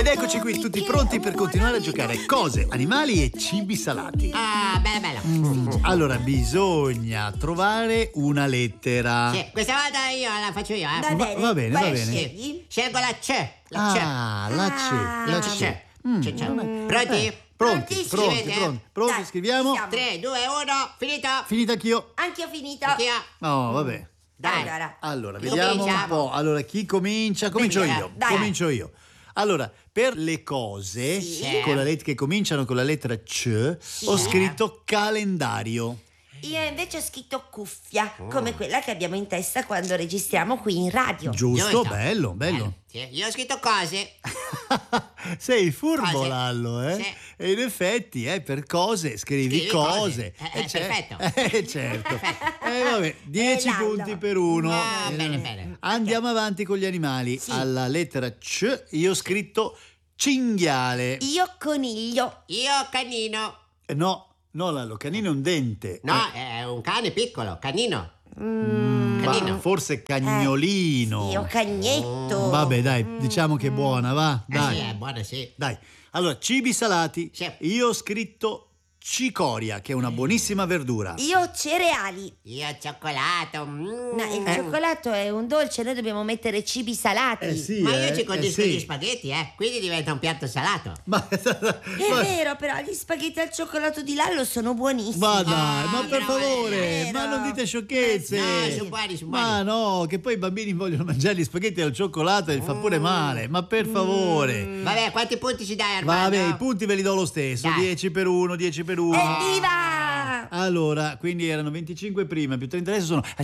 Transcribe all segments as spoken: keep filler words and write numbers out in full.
Ed eccoci qui tutti pronti per continuare a giocare a cose, animali e cibi salati. Ah, bella bella. Mm. Allora, bisogna trovare una lettera. Sì, questa volta io la faccio io, eh. Va bene, va bene, quale va bene. scegli? Scelgo la C. La C. Ah, la C, Ah. la La C. C. Mm. C, C. Mm. Pronti? Eh, Pronti, Pronti, pronti, scrivete? pronti, pronti, Dai, scriviamo. siamo. tre, due, uno, finito. Finita anch'io. Anch'io ho finito. Anch'io. No, vabbè. Dai. Allora, Allora, Chi vediamo comincia? un po'. Allora, chi comincia? Comincio Vedi, io. dai. Comincio io. Allora, per le cose Sì. con la let- che cominciano con la lettera C, ho scritto calendario. io invece ho scritto cuffia, come quella che abbiamo in testa quando registriamo qui in radio. Giusto, Giusto. bello, bello. Sì, io ho scritto cose. Sei furbo, Cose. Lallo, eh? Sì. E in effetti, eh, per cose scrivi, Scrivi cose. cose. Eh, eh, cer- perfetto. Eh, certo. Eh, vabbè, dieci Lallo. punti per uno. Ah, Eh, bene, bene. Andiamo avanti con gli animali. Sì. Alla lettera C io ho scritto cinghiale. Io coniglio. Io canino. Eh, no, no, Lallo, canino è un dente. No, Eh, è un cane piccolo, canino. ma canino. forse cagnolino. Io cagnetto. Vabbè, dai, diciamo che è buona, va? Eh Dai. sì, è buono, sì. Dai, allora, cibi salati. Sì. Io ho scritto cicoria, che è una buonissima verdura. Io cereali. Io cioccolato. mm. No, il cioccolato è un dolce, noi dobbiamo mettere cibi salati. Eh sì, Ma eh, io ci condisco eh sì. gli spaghetti, eh. Quindi diventa un piatto salato. Ma, È ma, vero, però gli spaghetti al cioccolato di Lallo sono buonissimi. ma dai, ma Ah, per no, favore, è vero. ma non dite sciocchezze. No, sono buoni, sono buoni. Ma no, che poi i bambini vogliono mangiare gli spaghetti al cioccolato e fa pure male. Ma per favore. Vabbè, quanti punti ci dai, Armando? Vabbè, i punti ve li do lo stesso. Dai. dieci per uno, dieci per uno. Evviva! Allora, quindi erano venticinque prima, più trenta adesso sono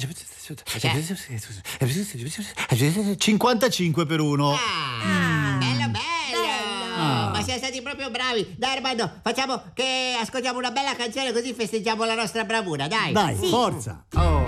cinquantacinque per uno. Ah, bello, bello. Ah. Ma siamo stati proprio bravi. Dai, Armando, facciamo che ascoltiamo una bella canzone così festeggiamo la nostra bravura, dai. Dai, forza. Oh.